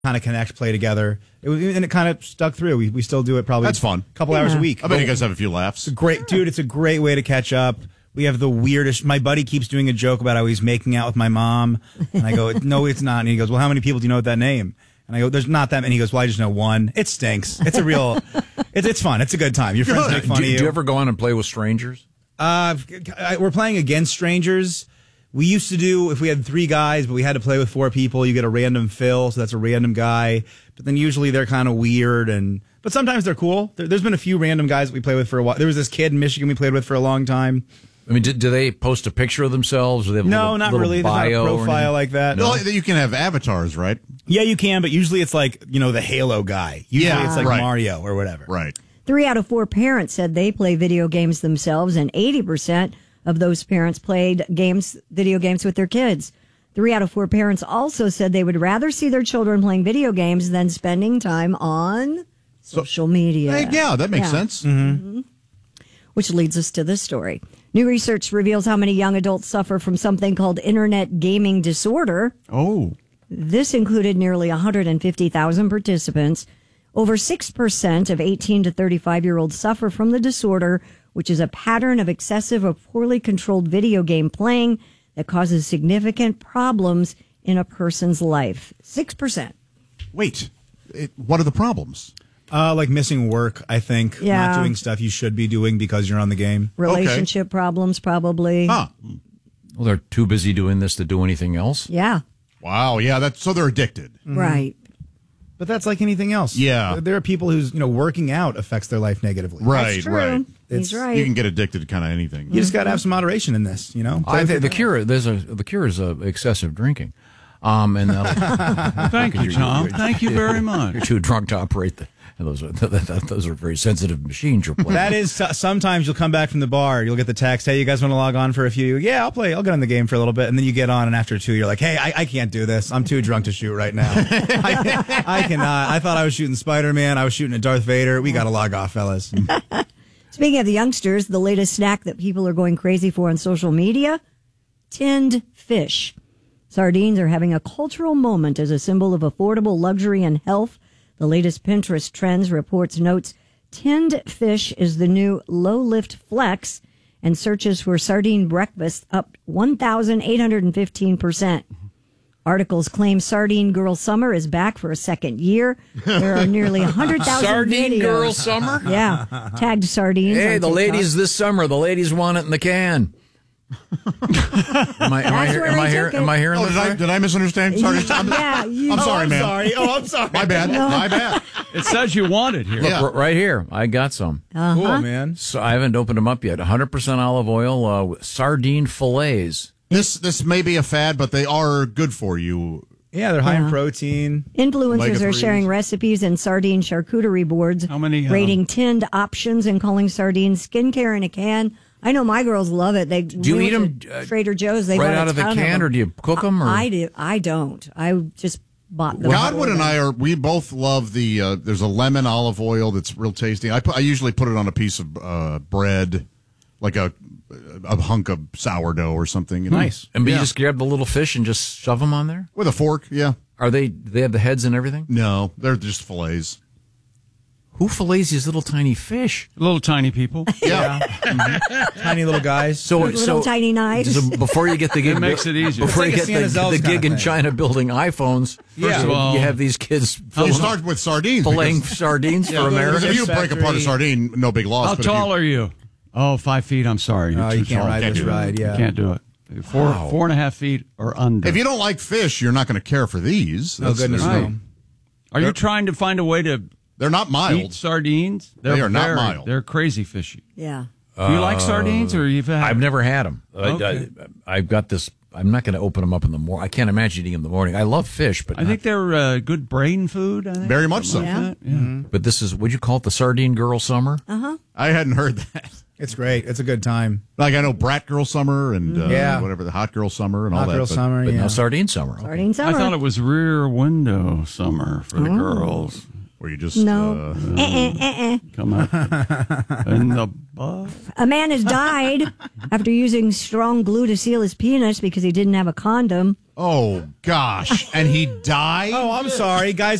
kind of connect, play together. And it kind of stuck through. We still do it probably. That's fun. A couple hours a week. I bet you guys have a few laughs. Great, dude. It's a great way to catch up. We have the weirdest. My buddy keeps doing a joke about how he's making out with my mom, and I go, "No, it's not." And he goes, "Well, how many people do you know with that name?" And I go, "There's not that many." He goes, "Well, I just know one." It stinks. It's a real. It's fun. It's a good time. Your friends make fun of you. Do you ever go on and play with strangers? We're playing against strangers. We used to do, if we had 3 guys, but we had to play with 4 people, you get a random fill, so that's a random guy. But then usually they're kind of weird, but sometimes they're cool. There's been a few random guys that we play with for a while. There was this kid in Michigan we played with for a long time. I mean, do they post a picture of themselves? Or they have no, not really. There's not a profile like that. No, you can have avatars, right? Yeah, you can, but usually it's like, the Halo guy. Usually it's like Mario or whatever. Right. 3 out of 4 parents said they play video games themselves, and 80% of those parents played video games with their kids. 3 out of 4 parents also said they would rather see their children playing video games than spending time on social media. Yeah, that makes sense. Mm-hmm. Which leads us to this story. New research reveals how many young adults suffer from something called internet gaming disorder. Oh. This included nearly 150,000 participants. Over 6% of 18 to 35-year-olds suffer from the disorder, which is a pattern of excessive or poorly controlled video game playing that causes significant problems in a person's life. 6%. Wait, what are the problems? Like missing work, I think. Yeah. Not doing stuff you should be doing because you're on the game. Relationship problems, probably. Huh. Well, they're too busy doing this to do anything else. Yeah. Wow, yeah, so they're addicted. Mm-hmm. Right. But that's like anything else. Yeah. There are people whose, working out affects their life negatively. Right, That's true. right. He's right. You can get addicted to kind of anything. You just got to have some moderation in this, I think the cure is excessive drinking. And thank you, Tom. Thank you very much. You're too drunk to operate those are very sensitive machines you're playing. That is, sometimes you'll come back from the bar, you'll get the text, "Hey, you guys want to log on for a few?" Yeah, I'll get on the game for a little bit, and then you get on, and after 2, you're like, "Hey, I can't do this. I'm too drunk to shoot right now. I cannot. I thought I was shooting Spider-Man. I was shooting at Darth Vader. We got to log off, fellas." Speaking of the youngsters, the latest snack that people are going crazy for on social media, tinned fish. Sardines are having a cultural moment as a symbol of affordable luxury and health. The latest Pinterest Trends reports notes tinned fish is the new low-lift flex, and searches for sardine breakfast up 1,815%. Articles claim Sardine Girl Summer is back for a second year. There are nearly 100,000 Sardine videos. Girl Summer? Yeah, tagged sardines. Hey, on the TikTok. ladies this summer. The ladies want it in the can. Am I hearing Oh, this? did I misunderstand? Sorry. Yeah, I'm sorry, man. I'm sorry. My bad. No. My bad. It says you want it here. Yeah. Look, right here. I got some. Cool, man. So I haven't opened them up yet. 100% olive oil, sardine fillets. This may be a fad, but they are good for you. Yeah, they're high in protein. Influencers are Omega-3s. sharing recipes and sardine charcuterie boards, How many, rating tinned options and calling sardines skincare in a can. I know my girls love it. Do you eat them Trader Joe's? They right bought out a of the ton can, them. or do you cook them? Or? I do. I don't. I just bought them. Godwin and I we both love the. There's a lemon olive oil that's real tasty. I usually put it on a piece of bread, like a hunk of sourdough or something. Nice. And you just grab the little fish and just shove them on there? With a fork. Yeah. Do they have the heads and everything? No, they're just fillets. Who fillets these little tiny fish? Little tiny people. Yeah. Tiny little guys. Little tiny knives. So before you get the gig, It makes it easier. Before you It's get like a Sienna the Zells gig kind in of China building iPhones, Yeah. of all, you have these kids You start with sardines. filleting because- sardines for because America. if you break apart a sardine, no big loss. How but tall are you? Oh, 5 feet. I'm sorry. You're Oh, too you can't tall. ride this do it. ride, yeah. You can't do it. 4.5 feet or under. If you don't like fish, you're not going to care for these. Oh, goodness, right. no. Are you trying to find a way to They're not eat mild. sardines? They are not mild. They're crazy fishy. Yeah. Do you like sardines, or you've had? I've never had them. Okay. I've got this. I'm not going to open them up in the morning. I can't imagine eating them in the morning. I love fish, but I think they're good brain food. I think. Very much so. Something like that. Yeah. But this is. Would you call it the Sardine Girl Summer? I hadn't heard that. It's great. It's a good time. Like I know Brat Girl Summer and Yeah. whatever, the Hot Girl Summer and all Hot that. girl but- summer, But yeah. no Sardine Summer. Okay. Sardine summer. I thought it was Rear Window Summer for the girls. Where you just No. Come on. In the butt. A man has died after using strong glue to seal his penis because he didn't have a condom. Oh, gosh. And he died? Oh, I'm sorry. Guys